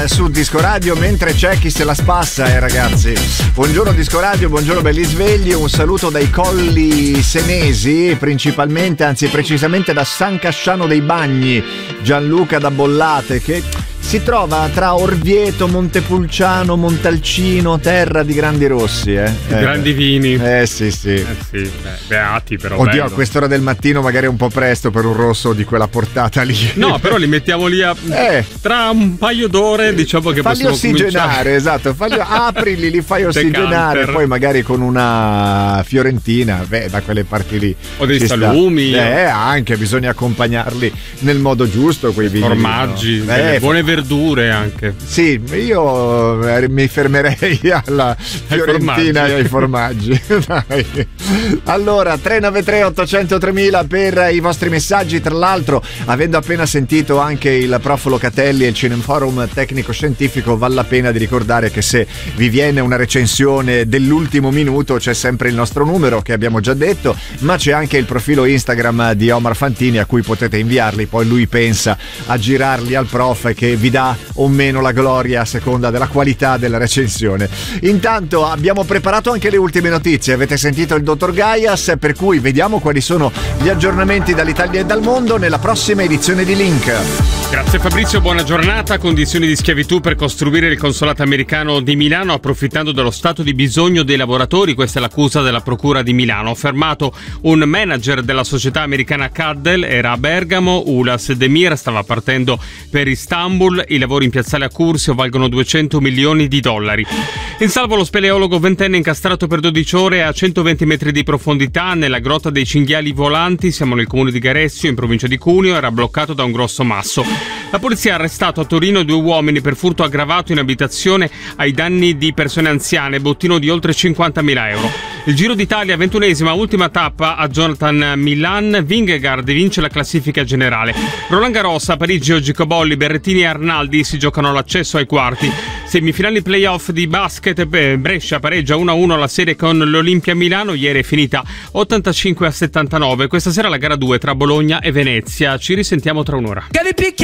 Su Disco Radio mentre c'è chi se la spassa, ragazzi. Buongiorno Disco Radio, buongiorno belli svegli, un saluto dai colli senesi, principalmente, anzi precisamente da San Casciano dei Bagni, Gianluca da Bollate, che si trova tra Orvieto, Montepulciano, Montalcino, terra di grandi rossi, grandi vini. Sì. Beati però. Oddio, bello. A quest'ora del mattino magari è un po' presto per un rosso di quella portata lì. No, però li mettiamo lì tra un paio d'ore, diciamo che falli possiamo ossigenare, esatto, aprili, li fai ossigenare, poi magari con una fiorentina, da quelle parti lì. O dei salumi. Anche bisogna accompagnarli nel modo giusto, quei vini. Formaggi, delle buone verdure anche. Sì, io mi fermerei alla fiorentina e ai formaggi. Dai. Allora, 393 800 3000 per i vostri messaggi. Tra l'altro, avendo appena sentito anche il prof Locatelli e il Cineforum tecnico-scientifico, vale la pena di ricordare che se vi viene una recensione dell'ultimo minuto c'è sempre il nostro numero che abbiamo già detto, ma c'è anche il profilo Instagram di Omar Fantini a cui potete inviarli, poi lui pensa a girarli al prof che vi dà o meno la gloria a seconda della qualità della recensione. Intanto abbiamo preparato anche le ultime notizie, avete sentito il dottor Gaias, per cui vediamo quali sono gli aggiornamenti dall'Italia e dal mondo nella prossima edizione di Link. Grazie Fabrizio, buona giornata. Condizioni di schiavitù per costruire il consolato americano di Milano approfittando dello stato di bisogno dei lavoratori, questa è l'accusa della procura di Milano. Fermato un manager della società americana Caddel, era a Bergamo, Ulas Demir stava partendo per Istanbul, i lavori in piazzale Accursio valgono 200 milioni di dollari. In salvo lo speleologo ventenne incastrato per 12 ore a 120 metri di profondità nella grotta dei cinghiali volanti, siamo nel comune di Garessio in provincia di Cuneo, era bloccato da un grosso masso. La polizia ha arrestato a Torino 2 uomini per furto aggravato in abitazione ai danni di persone anziane, bottino di oltre 50.000 euro. Il Giro d'Italia, 21esima ultima tappa a Jonathan Milan, Vingegaard vince la classifica generale. Roland Garros, a Parigi oggi Cobolli, Berrettini e Arnaldi si giocano l'accesso ai quarti. Semifinali playoff di basket, Brescia pareggia 1-1 la serie con l'Olimpia Milano, ieri è finita 85-79, questa sera la gara 2 tra Bologna e Venezia, ci risentiamo tra un'ora.